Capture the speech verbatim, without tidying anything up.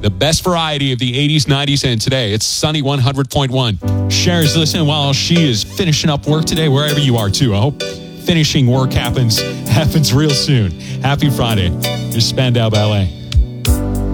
The best variety of the eighties, nineties, and today. It's Sunny one hundred point one. Cher's listening while she is finishing up work today, wherever you are, too. I hope finishing work happens happens real soon. Happy Friday. Here's Spandau Ballet.